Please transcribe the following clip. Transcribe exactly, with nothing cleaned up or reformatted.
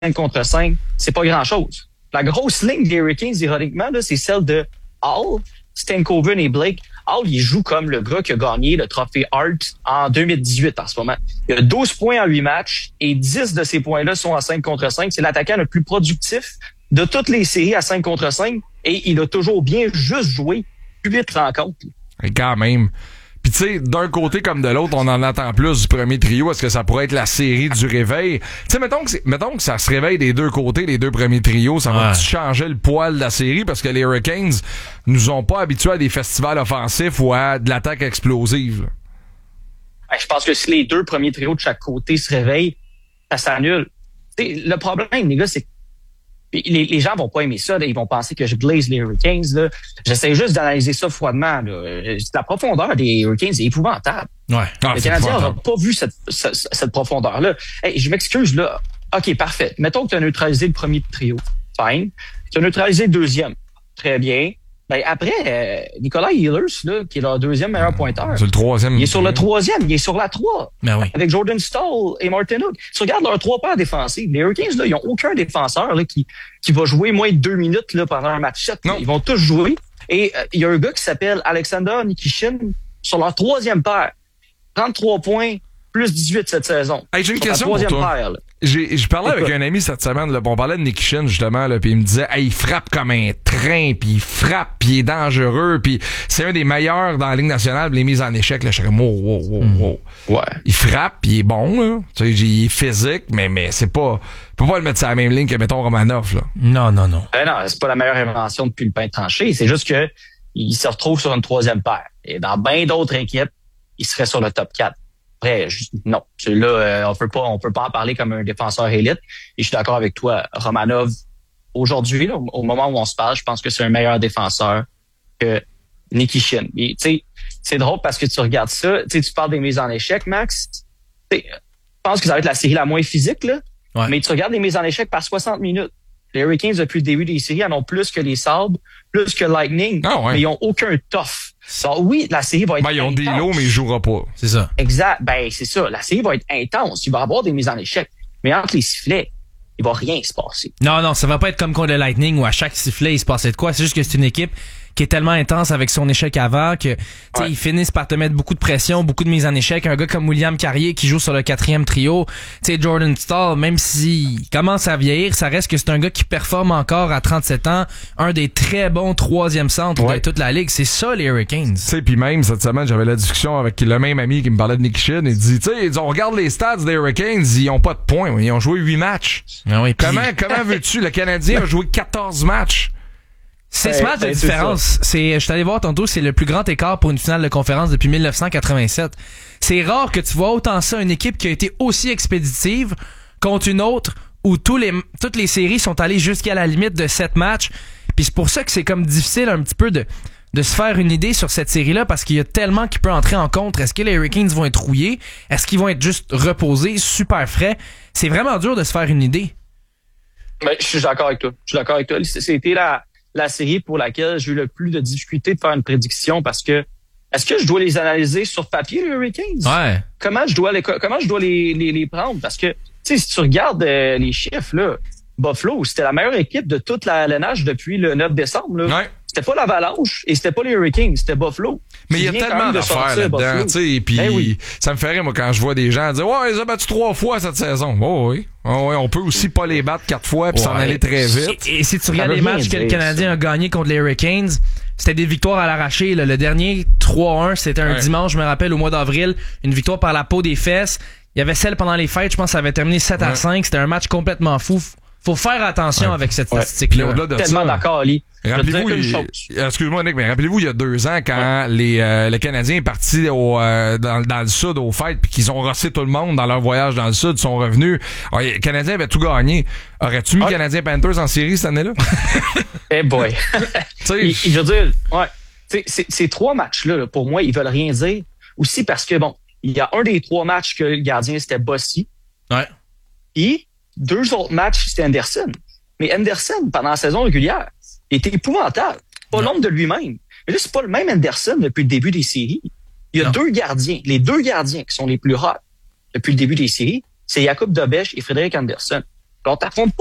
contre cinq, c'est pas grand-chose. La grosse ligne des Hurricanes, ironiquement, là, c'est celle de Hall, Stankoven et Blake. Hall, il joue comme le gars qui a gagné le trophée Hart en deux mille dix-huit en ce moment. Il a douze points en huit matchs et dix de ces points-là sont à cinq contre cinq. C'est l'attaquant le plus productif de toutes les séries à cinq contre cinq et il a toujours bien juste joué huit rencontres. Et quand même. Puis tu sais, d'un côté comme de l'autre, on en attend plus du premier trio. Est-ce que ça pourrait être la série du réveil? Tu sais, mettons que c'est, mettons que ça se réveille des deux côtés, les deux premiers trios, ça va ouais. changer le poil de la série parce que les Hurricanes nous ont pas habitués à des festivals offensifs ou à de l'attaque explosive. Ouais, je pense que si les deux premiers trios de chaque côté se réveillent, ça s'annule. T'sais, le problème, les gars, c'est que Les, les gens vont pas aimer ça, là. Ils vont penser que je glaze les Hurricanes. Là. J'essaie juste d'analyser ça froidement. Là. La profondeur des Hurricanes est épouvantable. Ouais. Ah, le Canadien n'aura pas vu cette, cette, cette profondeur-là. Hey, je m'excuse, là. OK, parfait. Mettons que tu as neutralisé le premier trio. Fine. Tu as neutralisé le deuxième. Très bien. Ben après, euh, Nicolas Ehlers, là, qui est leur deuxième meilleur pointeur. C'est le troisième. Il est sur le troisième, il est sur la trois. Ben oui. Avec Jordan Staal et Martin Hook. Si tu regardes leurs trois paires défensives, les Hurricanes, là, ils n'ont aucun défenseur là, qui, qui va jouer moins de deux minutes là, pendant un match sept. Ils vont tous jouer. Et il euh, y a un gars qui s'appelle Alexander Nikishin sur leur troisième paire. trente-trois points, plus dix-huit cette saison. Hey, j'ai une question pour toi. Paire, j'ai, j'ai parlé avec un ami cette semaine, là, on parlait de Nikishin justement, là, puis il me disait, hey, il frappe comme un train, puis il frappe, puis il est dangereux, puis c'est un des meilleurs dans la Ligue nationale, les mises en échec. Là, je serais, wow, wow, wow, wow. Ouais. Il frappe, puis il est bon, là. Tu sais, il est physique, mais mais c'est pas, on peut pas le mettre sur la même ligne que mettons Romanov, là. Non, non, non. Ben non, c'est pas la meilleure invention depuis le pain tranché. C'est juste que il se retrouve sur une troisième paire. Et dans bien d'autres équipes, il serait sur le top quatre. Après, juste, non. Là, euh, on peut pas, on peut pas en parler comme un défenseur élite. Et je suis d'accord avec toi. Romanov, aujourd'hui, là, au moment où on se parle, je pense que c'est un meilleur défenseur que Nikishin. Tu sais, c'est drôle parce que tu regardes ça. Tu sais, tu parles des mises en échec, Max. Je pense que ça va être la série la moins physique, là. Ouais. Mais tu regardes les mises en échec par soixante minutes. Les Hurricanes, depuis le début des séries, en ont plus que les Sabres, plus que Lightning. Ah ouais. Mais ils ont aucun tough. Alors, oui, la série va être ben, ils ont intense. des lots, mais ils joueront pas. C'est ça. Exact. Ben, c'est ça. La série va être intense. Il va y avoir des mises en échec. Mais entre les sifflets, il va rien se passer. Non, non, ça va pas être comme contre le Lightning où à chaque sifflet, il se passait de quoi. C'est juste que c'est une équipe qui est tellement intense avec son échec avant que, tu sais, ouais. ils finissent par te mettre beaucoup de pression, beaucoup de mises en échec. Un gars comme William Carrier qui joue sur le quatrième trio, tu sais, Jordan Staal, même s'il commence à vieillir, ça reste que c'est un gars qui performe encore à trente-sept ans, un des très bons troisième centres ouais. de toute la ligue. C'est ça, les Hurricanes. Tu sais, puis même, cette semaine, j'avais la discussion avec le même ami qui me parlait de Nikishin. Il dit, tu sais, on regarde les stats des Hurricanes, ils ont pas de points. Ils ont joué huit matchs. Ah oui, comment, comment veux-tu? Le Canadien a joué quatorze matchs. C'est ce match de différence. C'est, je suis allé voir tantôt, c'est le plus grand écart pour une finale de conférence depuis dix-neuf cent quatre-vingt-sept. C'est rare que tu vois autant ça, une équipe qui a été aussi expéditive contre une autre où tous les, toutes les séries sont allées jusqu'à la limite de sept matchs. Puis c'est pour ça que c'est comme difficile un petit peu de, de se faire une idée sur cette série-là parce qu'il y a tellement qui peut entrer en contre. Est-ce que les Hurricanes vont être rouillés? Est-ce qu'ils vont être juste reposés, super frais? C'est vraiment dur de se faire une idée. Ben, je suis d'accord avec toi. Je suis d'accord avec toi. C'était la, la série pour laquelle j'ai eu le plus de difficulté de faire une prédiction parce que est-ce que je dois les analyser sur papier, les Hurricanes? Ouais. Comment je dois les, comment je dois les, les, les prendre? Parce que, tu sais, si tu regardes euh, les chiffres, là, Buffalo, c'était la meilleure équipe de toute la L N H depuis le neuf décembre, là. Ouais. C'était pas l'Avalanche et c'était pas les Hurricanes, c'était Buffalo. Mais il y a tellement d'affaires là-dedans, tu sais, et puis ben oui. ça me fait rire, moi, quand je vois des gens dire « Ouais, ils ont battu trois fois cette saison. » Oh oui, oh oui, on peut aussi pas les battre quatre fois puis ouais. s'en aller très vite. Et, et si tu regardes les matchs que le Canadien ça. a gagné contre les Hurricanes, c'était des victoires à l'arraché. Là. Le dernier, trois un, c'était un ouais. dimanche, je me rappelle, au mois d'avril, une victoire par la peau des fesses. Il y avait celle pendant les fêtes, je pense que ça avait terminé sept ouais. à cinq. C'était un match complètement fou. Faut faire attention ouais. avec cette ouais. statistique-là. De Tellement ça, d'accord, Ali. Rappelez-vous, il, excuse-moi Nick, mais rappelez-vous il y a deux ans quand ouais. les euh, le Canadien est parti au euh, dans, dans le sud aux fêtes puis qu'ils ont rossé tout le monde dans leur voyage dans le sud, sont revenus. Alors, les Canadiens avaient tout gagné. Aurais-tu mis ouais. Canadien Panthers en série cette année-là? Eh boy. il, je veux dire, ouais. T'sais, ces, ces trois matchs-là, là, pour moi, ils veulent rien dire. Aussi parce que bon, il y a un des trois matchs que le gardien c'était Bossy. Ouais. Et deux autres matchs, c'était Anderson. Mais Anderson, pendant la saison régulière, il était épouvantable. Pas l'ombre de lui-même. Mais là, c'est pas le même Anderson depuis le début des séries. Il y a non. deux gardiens. Les deux gardiens qui sont les plus hot depuis le début des séries, c'est Jakub Dobeš et Frédéric Anderson. On t'affronte pas